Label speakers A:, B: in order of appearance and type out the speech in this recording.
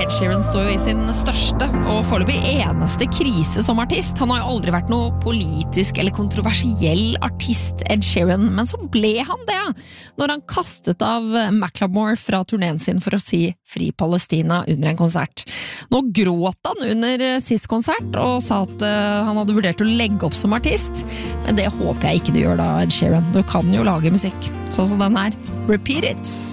A: Ed Sheeran står jo i sin største og foreløpig eneste krise som artist. Han har jo aldri vært noe politisk eller kontroversiell artist, Ed Sheeran, men så ble han det når han kastet av Macklemore fra turneen sin for å si Fri Palestina under en konsert. Nå gråt han under sist konsert og sa at han hadde vurdert å legge opp som artist, men det håper jeg ikke du gjør da, Ed Sheeran. Du kan jo lage musikk, sånn som den her. Repeat It!